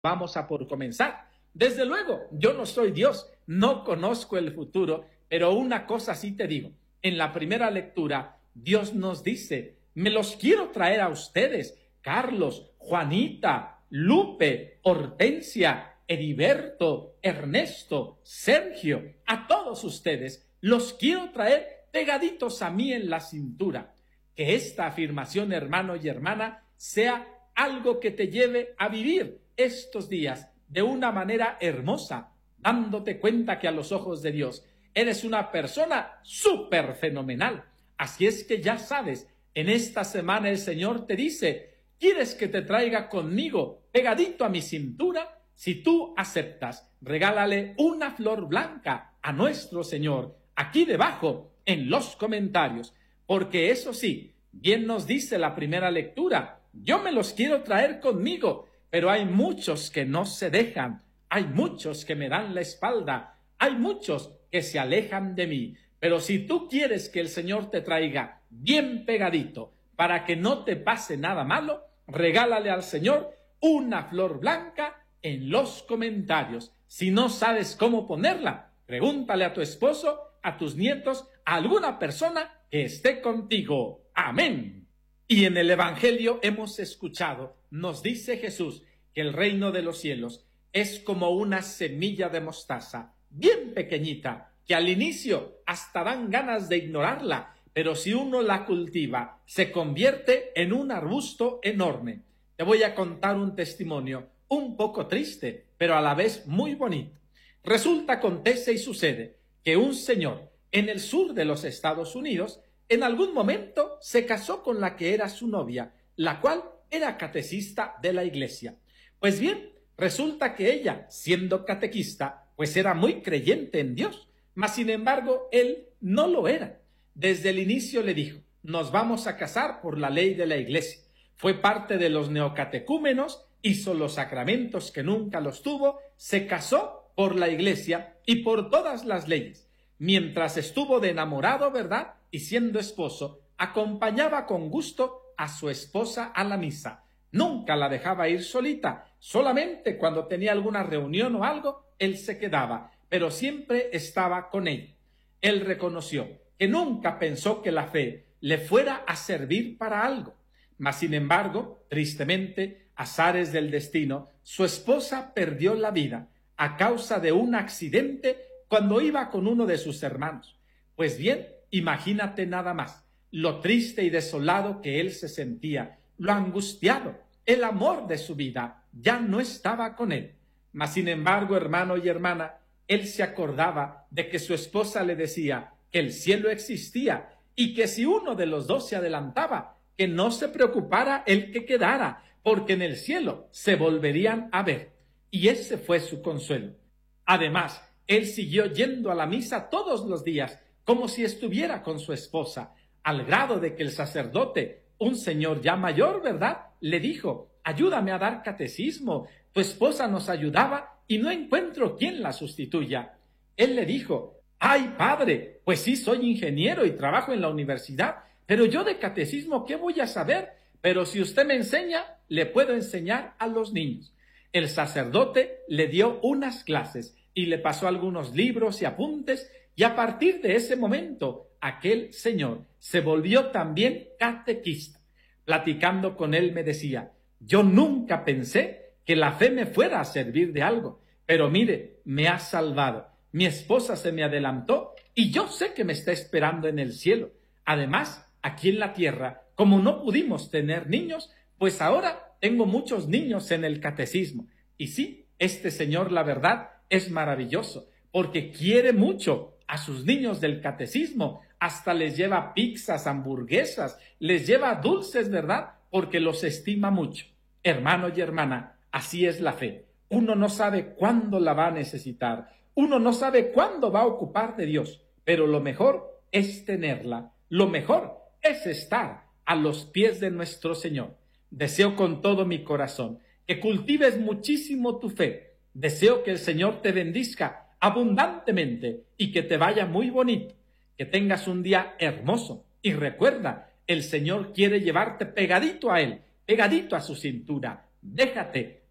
Vamos a por comenzar. Desde luego, yo no soy Dios, no conozco el futuro, pero una cosa sí te digo. En la primera lectura, Dios nos dice, me los quiero traer a ustedes, Carlos, Juanita, Lupe, Hortensia, Heriberto, Ernesto, Sergio, a todos ustedes, los quiero traer pegaditos a mí en la cintura. Que esta afirmación, hermano y hermana, sea algo que te lleve a vivir estos días de una manera hermosa, dándote cuenta que a los ojos de Dios eres una persona súper fenomenal. Así es que ya sabes, en esta semana el Señor te dice, ¿quieres que te traiga conmigo pegadito a mi cintura? Si tú aceptas, regálale una flor blanca a nuestro Señor aquí debajo en los comentarios, porque eso sí, bien nos dice la primera lectura, yo me los quiero traer conmigo, pero hay muchos que no se dejan, hay muchos que me dan la espalda, hay muchos que se alejan de mí. Pero si tú quieres que el Señor te traiga bien pegadito para que no te pase nada malo, regálale al Señor una flor blanca en los comentarios. Si no sabes cómo ponerla, pregúntale a tu esposo, a tus nietos, a alguna persona que esté contigo. Amén. Y en el Evangelio hemos escuchado, nos dice Jesús, que el reino de los cielos es como una semilla de mostaza, bien pequeñita, que al inicio hasta dan ganas de ignorarla, pero si uno la cultiva, se convierte en un arbusto enorme. Te voy a contar un testimonio un poco triste, pero a la vez muy bonito. Resulta, acontece y sucede que un señor en el sur de los Estados Unidos en algún momento se casó con la que era su novia, la cual era catequista de la iglesia. Pues bien, resulta que ella, siendo catequista, pues era muy creyente en Dios, mas sin embargo él no lo era. Desde el inicio le dijo, nos vamos a casar por la ley de la iglesia. Fue parte de los neocatecúmenos, hizo los sacramentos que nunca los tuvo, se casó por la iglesia y por todas las leyes. Mientras estuvo de enamorado, ¿verdad?, y siendo esposo, acompañaba con gusto a su esposa a la misa. Nunca la dejaba ir solita, solamente cuando tenía alguna reunión o algo, él se quedaba, pero siempre estaba con ella. Él reconoció que nunca pensó que la fe le fuera a servir para algo, mas sin embargo, tristemente, azares del destino, su esposa perdió la vida a causa de un accidente cuando iba con uno de sus hermanos. Pues bien, imagínate nada más, lo triste y desolado que él se sentía, lo angustiado, el amor de su vida ya no estaba con él. Mas sin embargo, hermano y hermana, él se acordaba de que su esposa le decía que el cielo existía y que si uno de los dos se adelantaba, que no se preocupara el que quedara, porque en el cielo se volverían a ver. Y ese fue su consuelo. Además, él siguió yendo a la misa todos los días, como si estuviera con su esposa, al grado de que el sacerdote, un señor ya mayor, ¿verdad?, le dijo, ayúdame a dar catecismo, tu esposa nos ayudaba y no encuentro quién la sustituya. Él le dijo, ay padre, pues sí soy ingeniero y trabajo en la universidad, pero yo de catecismo, ¿qué voy a saber? Pero si usted me enseña, le puedo enseñar a los niños. El sacerdote le dio unas clases y le pasó algunos libros y apuntes, y a partir de ese momento, aquel señor se volvió también catequista. Platicando con él me decía, yo nunca pensé que la fe me fuera a servir de algo, pero mire, me ha salvado. Mi esposa se me adelantó y yo sé que me está esperando en el cielo. Además, aquí en la tierra, como no pudimos tener niños, pues ahora tengo muchos niños en el catecismo. Y sí, este señor, la verdad, es maravilloso, porque quiere mucho a sus niños del catecismo, hasta les lleva pizzas, hamburguesas, les lleva dulces, ¿verdad?, porque los estima mucho. Hermano y hermana, así es la fe. Uno no sabe cuándo la va a necesitar, uno no sabe cuándo va a ocupar de Dios, pero lo mejor es tenerla, lo mejor es estar a los pies de nuestro Señor. Deseo con todo mi corazón que cultives muchísimo tu fe. Deseo que el Señor te bendiga abundantemente y que te vaya muy bonito, que tengas un día hermoso. Y recuerda, el Señor quiere llevarte pegadito a Él, pegadito a su cintura. Déjate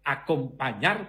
acompañar